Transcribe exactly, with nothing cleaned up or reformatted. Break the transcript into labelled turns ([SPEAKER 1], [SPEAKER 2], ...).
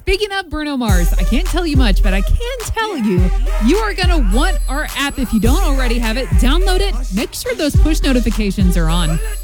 [SPEAKER 1] Speaking of Bruno Mars, I can't tell you much, but I can tell you, you are going to want our app. If you don't already have it, download it. Make sure those push notifications are on.